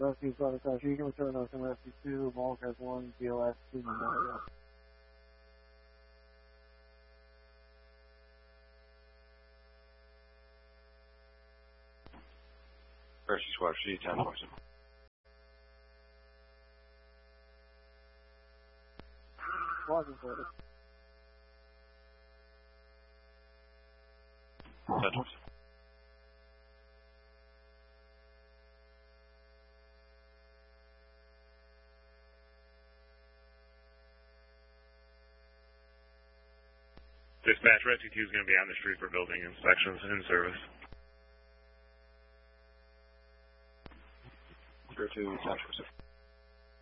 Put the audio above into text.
Rescue Flight South Eagle, return Ocean Rescue 2, Mark has 1, BLS 2, Mandalia. Rescue Squad C, 10 Poison. Squad reported. 10 Poison. Dispatch, Rescue 2 is going to be on the street for building inspections and in service. 02, 10 Poison.